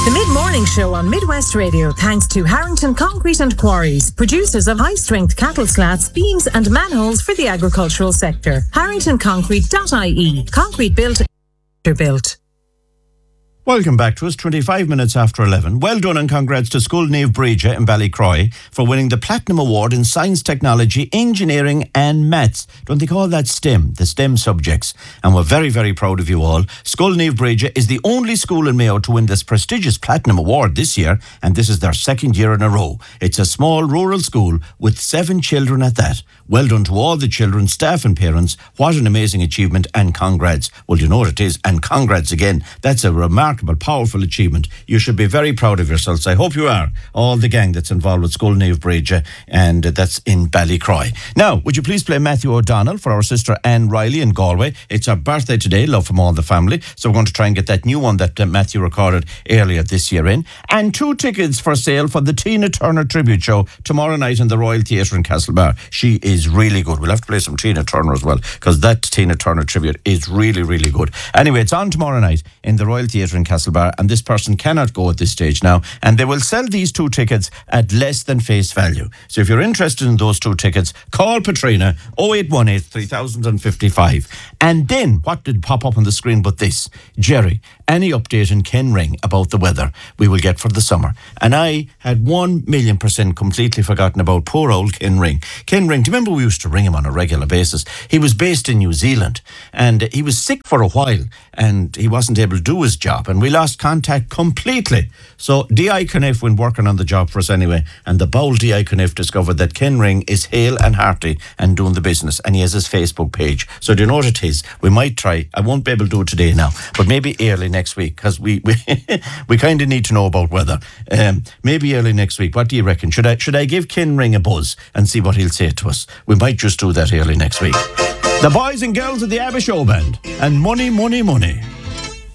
The Mid-Morning Show on Midwest Radio, thanks to Harrington Concrete and Quarries, producers of high-strength cattle slats, beams and manholes for the agricultural sector. HarringtonConcrete.ie. Concrete built, built. Welcome back to us, 25 minutes after 11. Well done and congrats to Scoil Naomh Bríde in Ballycroy for winning the Platinum Award in Science, Technology, Engineering and Maths. Don't they call that STEM, the STEM subjects? And we're very, very proud of you all. Scoil Naomh Bríde is the only school in Mayo to win this prestigious Platinum Award this year, and this is their second year in a row. It's a small rural school with 7 children at that. Well done to all the children, staff and parents. What an amazing achievement, and congrats. Well, you know what it is, and congrats again. That's a remarkable, powerful achievement. You should be very proud of yourselves. I hope you are. All the gang that's involved with Scoil Naomh Bríde, and that's in Ballycroy. Now, would you please play Matthew O'Donnell for our sister Anne Riley in Galway? It's her birthday today, love from all the family. So we're going to try and get that new one that Matthew recorded earlier this year in. And 2 tickets for sale for the Tina Turner Tribute Show tomorrow night in the Royal Theatre in Castlebar. She is really good. We'll have to play some Tina Turner as well, because that Tina Turner tribute is really, really good. Anyway, it's on tomorrow night in the Royal Theatre in Castlebar, and this person cannot go at this stage now, and they will sell these 2 tickets at less than face value. So if you're interested in those 2 tickets, call Patrina 0818 3055. And then, what did pop up on the screen but this? Jerry, any update in Kenring about the weather we will get for the summer? And I had 1,000,000% completely forgotten about poor old Kenring. Kenring, do you remember we used to ring him on a regular basis? He was based in New Zealand, and he was sick for a while, and he wasn't able to do his job, and we lost contact completely. So D.I. Connect went working on the job for us anyway, and the bold D.I. Connect discovered that Kenring is hale and hearty and doing the business, and he has his Facebook page. So do you know what it is? We might try. I won't be able to do it today now, but maybe early next week, because we kind of need to know about weather. Maybe early next week. What do you reckon? Should I give Kenring a buzz and see what he'll say to us? We might just do that early next week. The boys and girls of the ABBA Show Band and Money, Money, Money.